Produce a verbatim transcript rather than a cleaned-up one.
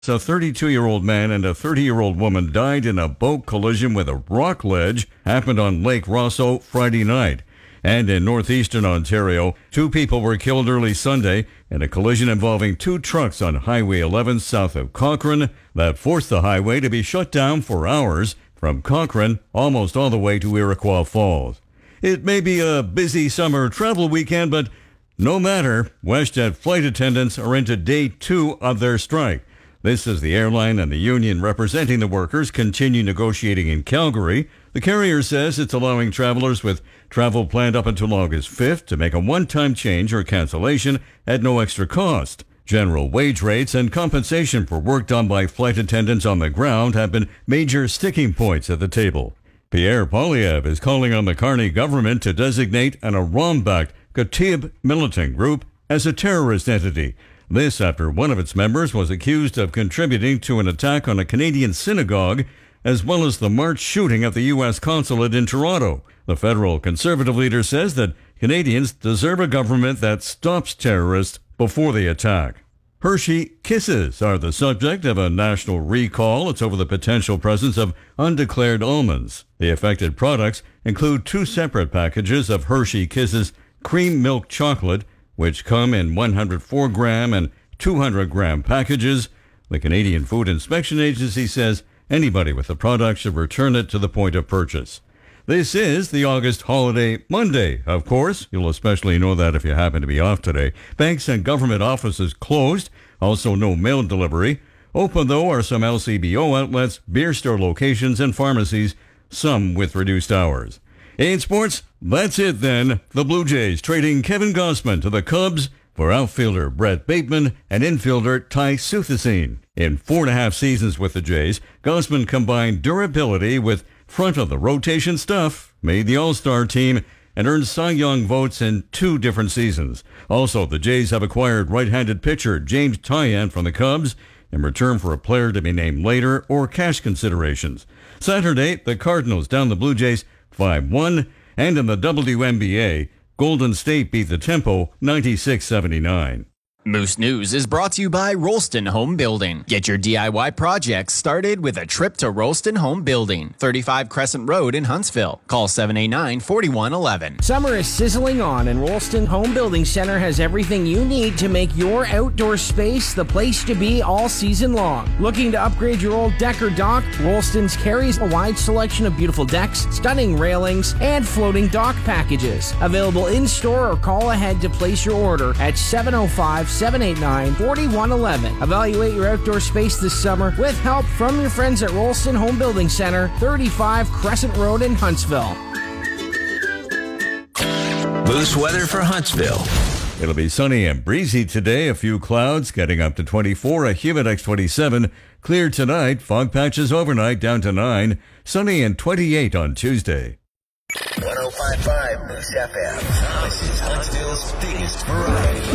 A thirty-two-year-old man and a thirty-year-old woman died in a boat collision with a rock ledge. Happened on Lake Rosso Friday night. And in northeastern Ontario, two people were killed early Sunday in a collision involving two trucks on Highway eleven south of Cochrane that forced the highway to be shut down for hours from Cochrane almost all the way to Iroquois Falls. It may be a busy summer travel weekend, but no matter, WestJet flight attendants are into day two of their strike. This as the airline and the union representing the workers continue negotiating in Calgary. The carrier says it's allowing travelers with travel planned up until August fifth to make a one-time change or cancellation at no extra cost. General wage rates and compensation for work done by flight attendants on the ground have been major sticking points at the table. Pierre Poilievre is calling on the Carney government to designate an Iran-backed Kataib militant group as a terrorist entity. This after one of its members was accused of contributing to an attack on a Canadian synagogue, as well as the March shooting at the U S consulate in Toronto. The federal conservative leader says that Canadians deserve a government that stops terrorists before they attack. Hershey Kisses are the subject of a national recall. It's over the potential presence of undeclared almonds. The affected products include two separate packages of Hershey Kisses cream milk chocolate, which come in one hundred four gram and two hundred gram packages. The Canadian Food Inspection Agency says anybody with the product should return it to the point of purchase. This is the August holiday Monday, of course. You'll especially know that if you happen to be off today. Banks and government offices closed. Also no mail delivery. Open, though, are some L C B O outlets, beer store locations, and pharmacies, some with reduced hours. In sports, that's it then. The Blue Jays trading Kevin Gausman to the Cubs for outfielder Brett Bateman and infielder Ty Suthasine. In four and a half seasons with the Jays, Gausman combined durability with front-of-the-rotation stuff, made the All-Star team, and earned Cy Young votes in two different seasons. Also, the Jays have acquired right-handed pitcher James Tyan from the Cubs in return for a player to be named later or cash considerations. Saturday, the Cardinals down the Blue Jays five one, and in the W N B A, Golden State beat the Tempo ninety-six seventy-nine. Moose News is brought to you by Rolston Home Building. Get your D I Y projects started with a trip to Rolston Home Building, thirty-five Crescent Road in Huntsville. Call seven eight nine, four one one one. Summer is sizzling on, and Rolston Home Building Center has everything you need to make your outdoor space the place to be all season long. Looking to upgrade your old deck or dock? Rolston's carries a wide selection of beautiful decks, stunning railings, and floating dock packages. Available in-store or call ahead to place your order at seven oh five, seven eight nine, four one one one. Evaluate your outdoor space this summer with help from your friends at Rolston Home Building Center, thirty-five Crescent Road in Huntsville. Moose weather for Huntsville. It'll be sunny and breezy today. A few clouds getting up to twenty-four, a humid X twenty-seven. Clear tonight, fog patches overnight down to nine. Sunny and twenty-eight on Tuesday. one oh five point five Moose F M. This is Huntsville's biggest variety.